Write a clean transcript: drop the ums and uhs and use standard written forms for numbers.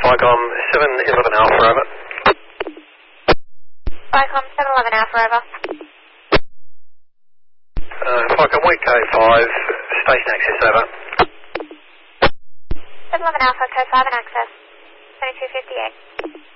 Vicom 711 Alpha, over. Vicom 711 Alpha, over. Vicom Weekday 5, station access, over. 711 Alpha, code 5 and access. 2258.